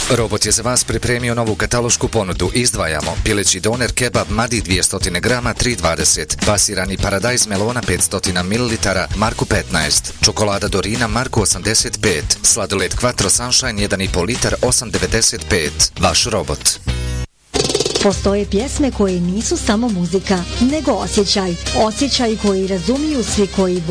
Robot je za vas pripremio novu katalošku ponudu. Izdvajamo pileći doner kebab Madi 200 grama 3,20, pasirani paradajz melona 500 ml marku 15, čokolada Dorina marku 85, sladoled Quattro Sunshine 1,5 litar 8,95. Vaš robot. Postoje pjesme koje nisu samo muzika, nego osjećaj. Osjećaj koji razumiju svi koji